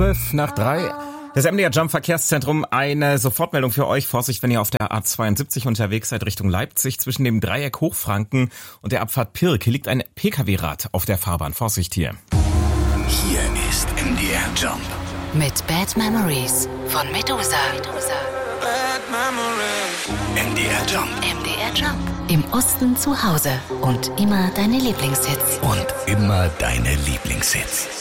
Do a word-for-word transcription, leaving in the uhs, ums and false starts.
zwölf nach drei. Das M D R Jump Verkehrszentrum, eine Sofortmeldung für euch. Vorsicht, wenn ihr auf der A zweiundsiebzig unterwegs seid Richtung Leipzig. Zwischen dem Dreieck Hochfranken und der Abfahrt Pirk liegt ein P K W-Rad auf der Fahrbahn. Vorsicht hier. Hier ist M D R Jump. Mit Bad Memories von Medusa. Bad Memories. M D R Jump. M D R Jump. Im Osten zu Hause und immer deine Lieblingshits. Und immer deine Lieblingshits.